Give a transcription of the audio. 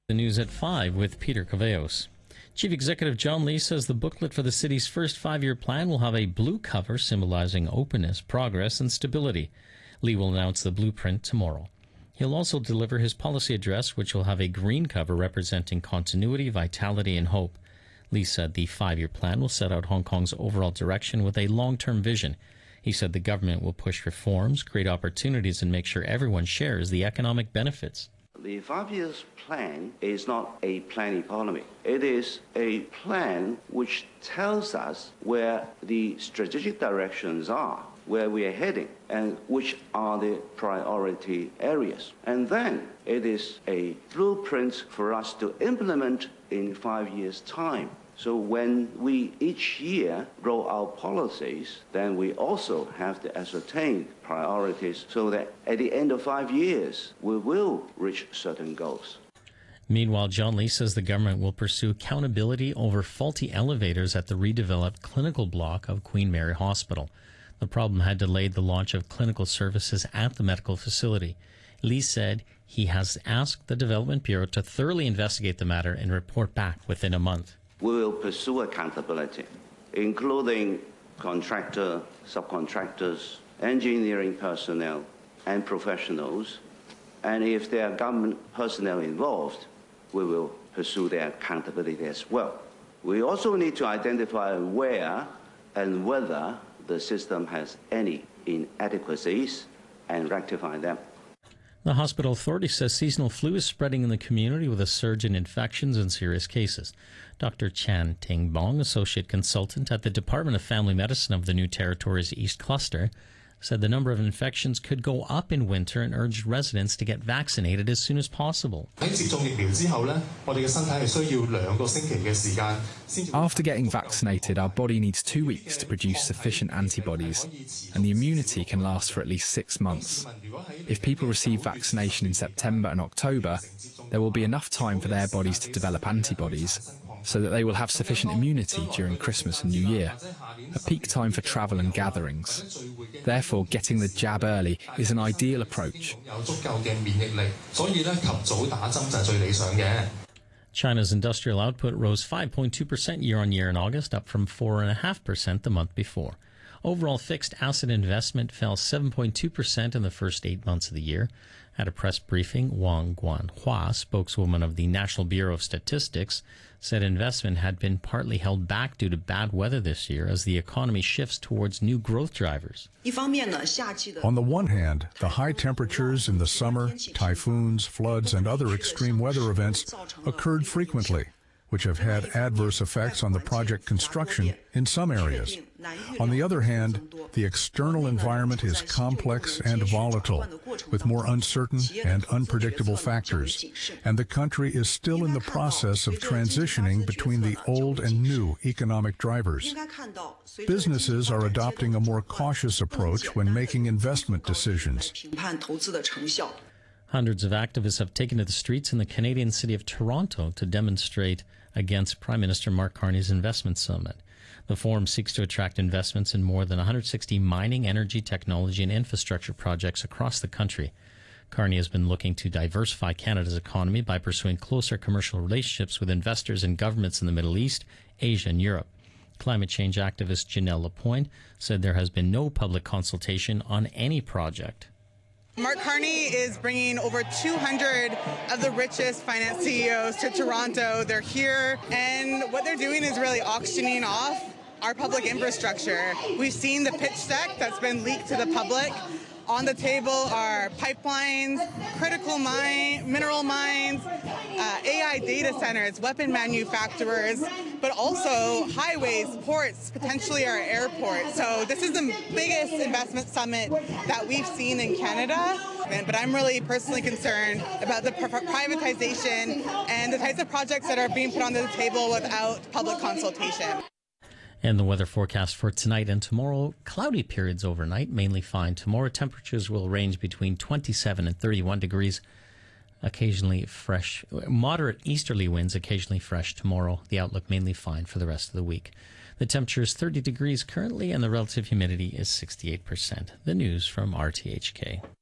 The news at 5 with Peter Caveos. Chief Executive John Lee says the booklet for the city's first 5-year plan will have a blue cover symbolizing openness, progress, and stability. Lee will announce the blueprint tomorrow. He'll also deliver his policy address, which will have a green cover representing continuity, vitality, and hope. Lee said the 5-year plan will set out Hong Kong's overall direction with a long-term vision. He said the government will push reforms, create opportunities, and make sure everyone shares the economic benefits. The 5-year plan is not a plan economy. It is a plan which tells us where the strategic directions are, where we are heading, and which are the priority areas. And then it is a blueprint for us to implement in 5 years' time. So when we each year roll out policies, then we also have to ascertain priorities so that at the end of 5 years, we will reach certain goals. Meanwhile, John Lee says the government will pursue accountability over faulty elevators at the redeveloped clinical block of Queen Mary Hospital. The problem had delayed the launch of clinical services at the medical facility. Lee said he has asked the Development Bureau to thoroughly investigate the matter and report back within a month. We will pursue accountability, including contractor, subcontractors, engineering personnel, and professionals. And if there are government personnel involved, we will pursue their accountability as well. We also need to identify where and whether the system has any inadequacies and rectify them. The hospital authority says seasonal flu is spreading in the community with a surge in infections and serious cases. Dr. Chan Ting Bong, associate consultant at the Department of Family Medicine of the New Territories East Cluster, said the number of infections could go up in winter and urged residents to get vaccinated as soon as possible. After getting vaccinated, our body needs 2 weeks to produce sufficient antibodies, and the immunity can last for at least 6 months. If people receive vaccination in September and October, there will be enough time for their bodies to develop antibodies, so that they will have sufficient immunity during Christmas and New Year, a peak time for travel and gatherings. Therefore, getting the jab early is an ideal approach. China's industrial output rose 5.2% year-on-year in August, up from 4.5% the month before. Overall fixed asset investment fell 7.2% in the first 8 months of the year. At a press briefing, Wang Guanhua, spokeswoman of the National Bureau of Statistics, said investment had been partly held back due to bad weather this year as the economy shifts towards new growth drivers. On the one hand, the high temperatures in the summer, typhoons, floods, and other extreme weather events occurred frequently, which have had adverse effects on the project construction in some areas. On the other hand, the external environment is complex and volatile, with more uncertain and unpredictable factors, and the country is still in the process of transitioning between the old and new economic drivers. Businesses are adopting a more cautious approach when making investment decisions. Hundreds of activists have taken to the streets in the Canadian city of Toronto to demonstrate against Prime Minister Mark Carney's investment summit. The forum seeks to attract investments in more than 160 mining, energy, technology, and infrastructure projects across the country. Carney has been looking to diversify Canada's economy by pursuing closer commercial relationships with investors and governments in the Middle East, Asia, and Europe. Climate change activist Janelle Lapointe said there has been no public consultation on any project. Mark Carney is bringing over 200 of the richest finance CEOs to Toronto. They're here, and what they're doing is really auctioning off our public infrastructure. We've seen the pitch deck that's been leaked to the public. On the table are pipelines, critical mineral mines, AI data centers, weapon manufacturers, but also highways, ports, potentially our airport. So this is the biggest investment summit that we've seen in Canada. But I'm really personally concerned about the privatization and the types of projects that are being put on the table without public consultation. And the weather forecast for tonight and tomorrow, cloudy periods overnight, mainly fine. Tomorrow, temperatures will range between 27 and 31 degrees. Occasionally fresh, moderate easterly winds, occasionally fresh tomorrow. The outlook mainly fine for the rest of the week. The temperature is 30 degrees currently, and the relative humidity is 68%. The news from RTHK.